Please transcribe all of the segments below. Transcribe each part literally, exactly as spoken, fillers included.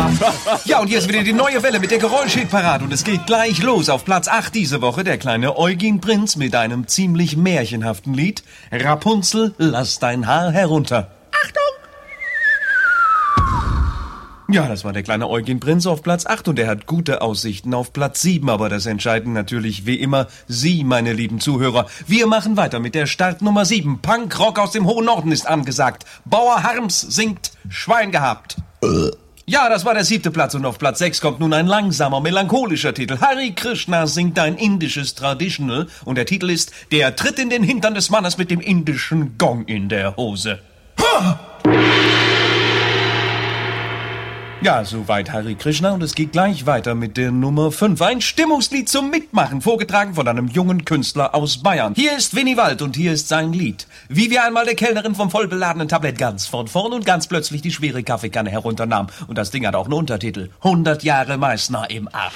Ja, und hier ist wieder die neue Welle mit der Geräuschhitparade und es geht gleich los. Auf Platz acht diese Woche der kleine Eugen Prinz mit einem ziemlich märchenhaften Lied. Rapunzel, lass dein Haar herunter. Achtung! Ja, das war der kleine Eugen Prinz auf Platz acht und er hat gute Aussichten auf Platz sieben. Aber das entscheiden natürlich wie immer Sie, meine lieben Zuhörer. Wir machen weiter mit der Startnummer sieben. Punkrock aus dem hohen Norden ist angesagt. Bauer Harms singt Schwein gehabt. Ja, das war der siebte Platz und auf Platz sechs kommt nun ein langsamer, melancholischer Titel. Hare Krishna singt ein indisches Traditional und der Titel ist Der Tritt in den Hintern des Mannes mit dem indischen Gong in der Hose. Ha! Ja, soweit Hare Krishna und es geht gleich weiter mit der Nummer fünf. Ein Stimmungslied zum Mitmachen, vorgetragen von einem jungen Künstler aus Bayern. Hier ist Winnie Wald und hier ist sein Lied. Wie wir einmal der Kellnerin vom vollbeladenen Tablett ganz von vorn und ganz plötzlich die schwere Kaffeekanne herunternahm. Und das Ding hat auch einen Untertitel. hundert Jahre Meißner im Arsch.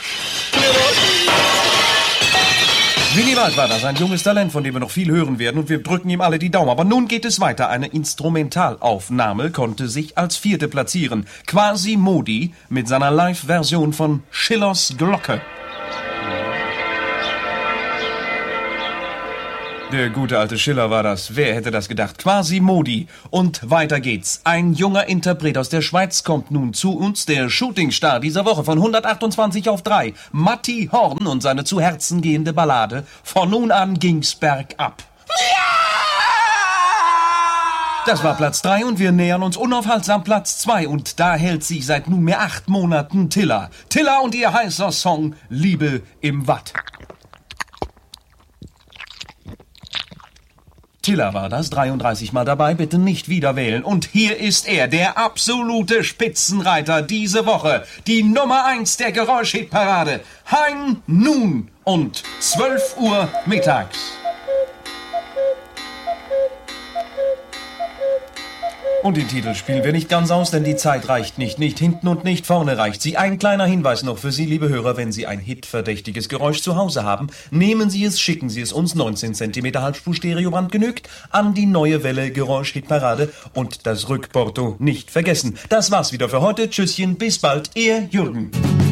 Winnie Wald war das, ein junges Talent, von dem wir noch viel hören werden und wir drücken ihm alle die Daumen. Aber nun geht es weiter. Eine Instrumentalaufnahme konnte sich als vierte platzieren. Quasi-Modi mit seiner Live-Version von Schillers Glocke. Der gute alte Schiller war das. Wer hätte das gedacht? Quasi-Modi. Und weiter geht's. Ein junger Interpret aus der Schweiz kommt nun zu uns, der Shootingstar dieser Woche von hundertachtundzwanzig auf drei. Matti Horn und seine zu Herzen gehende Ballade. Von nun an ging's bergab. Das war Platz drei und wir nähern uns unaufhaltsam Platz zwei und da hält sich seit nunmehr acht Monaten Tilla. Tilla und ihr heißer Song Liebe im Watt. Tilla war das, dreiunddreißig Mal dabei, bitte nicht wieder wählen. Und hier ist er, der absolute Spitzenreiter diese Woche. Die Nummer eins der Geräuschhitparade. Hein Nun und zwölf Uhr mittags. Und den Titel spielen wir nicht ganz aus, denn die Zeit reicht nicht. Nicht hinten und nicht vorne reicht sie. Ein kleiner Hinweis noch für Sie, liebe Hörer, wenn Sie ein hitverdächtiges Geräusch zu Hause haben, nehmen Sie es, schicken Sie es uns, neunzehn Zentimeter Halbspur-Stereoband genügt, an die neue Welle Geräuschhitparade und das Rückporto nicht vergessen. Das war's wieder für heute. Tschüsschen, bis bald, Ihr Jürgen.